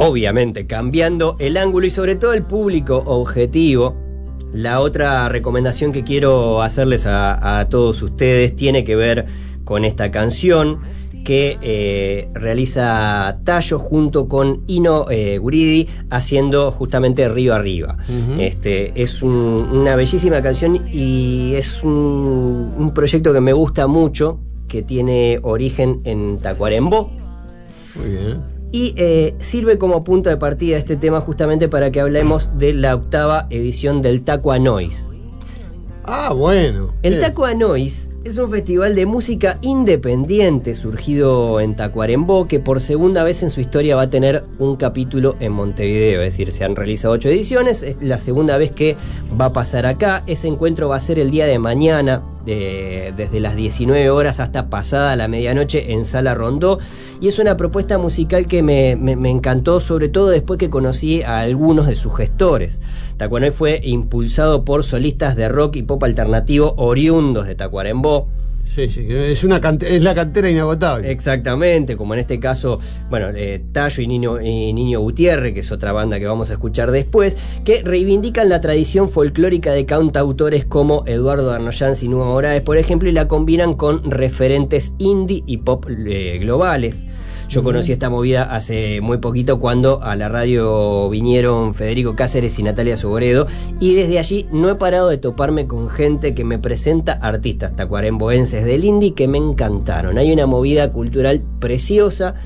obviamente cambiando el ángulo y sobre todo el público objetivo. La otra recomendación que quiero hacerles a todos ustedes tiene que ver con esta canción que realiza Tayo junto con Ino Guridi, haciendo justamente Río Arriba. Es una bellísima canción y es un proyecto que me gusta mucho, que tiene origen en Tacuarembó. Muy bien. Y sirve como punto de partida este tema justamente para que hablemos de la 8ª edición del Tacua Noise. Ah, bueno. El Tacua Noise es un festival de música independiente surgido en Tacuarembó, que por segunda vez en su historia va a tener un capítulo en Montevideo. Es decir, se han realizado 8 ediciones, es la segunda vez que va a pasar acá. Ese encuentro va a ser el día de mañana, desde las 19 horas hasta pasada la medianoche en Sala Rondó, y es una propuesta musical que me encantó, sobre todo después que conocí a algunos de sus gestores. Tacua Noise fue impulsado por solistas de rock y pop alternativo oriundos de Tacuarembó. Sí, es la cantera inagotable. Exactamente, como en este caso, bueno, Tayo y Niño Gutiérrez, que es otra banda que vamos a escuchar después, que reivindican la tradición folclórica de cantautores como Eduardo Arnoyanz y Numa Moraes, por ejemplo, y la combinan con referentes indie y pop globales. Yo conocí esta movida hace muy poquito, cuando a la radio vinieron Federico Cáceres y Natalia Soboredo, y desde allí no he parado de toparme con gente que me presenta artistas tacuaremboenses del indie que me encantaron. Hay una movida cultural preciosa,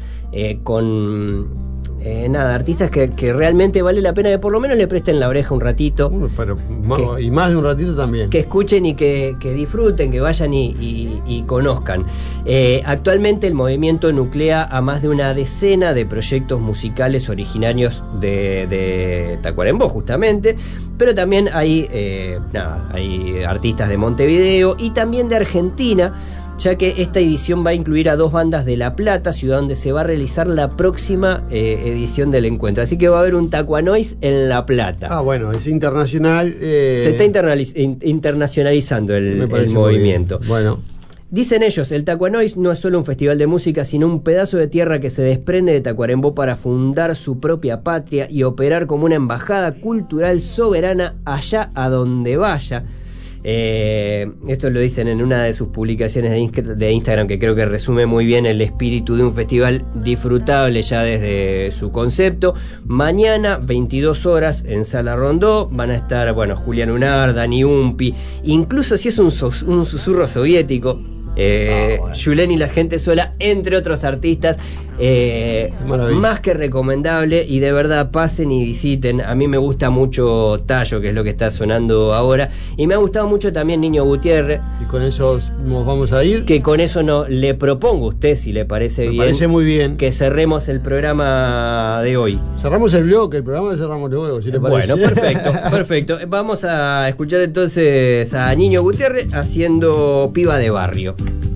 con artistas que realmente vale la pena que por lo menos le presten la oreja un ratito. Y más de un ratito también. Que escuchen y que disfruten, que vayan y conozcan. Actualmente el movimiento nuclea a más de una decena de proyectos musicales originarios de Tacuarembó, justamente, pero también hay artistas de Montevideo y también de Argentina, ya que esta edición va a incluir a 2 bandas de La Plata, ciudad donde se va a realizar la próxima edición del encuentro. Así que va a haber un Tacua Noise en La Plata. Ah, bueno, es internacional. Se está internacionalizando el movimiento. Bueno. Dicen ellos, el Tacua Noise no es solo un festival de música, sino un pedazo de tierra que se desprende de Tacuarembó para fundar su propia patria y operar como una embajada cultural soberana allá a donde vaya. Esto lo dicen en una de sus publicaciones de Instagram, que creo que resume muy bien el espíritu de un festival disfrutable ya desde su concepto. Mañana 22 horas en Sala Rondó van a estar, bueno, Julián Unard, Dani Umpi, incluso si es un susurro soviético, Julen y la gente sola, entre otros artistas. Más que recomendable, y de verdad pasen y visiten. A mí me gusta mucho Tayo, que es lo que está sonando ahora, y me ha gustado mucho también Niño Gutiérrez. Y con eso nos vamos a ir. Que con eso no le propongo a usted, si le parece bien. Me parece muy bien. Que cerremos el programa de hoy. Cerramos el bloque, el programa lo cerramos luego, si le parece. Bueno, perfecto. Vamos a escuchar entonces a Niño Gutiérrez haciendo Piba de Barrio.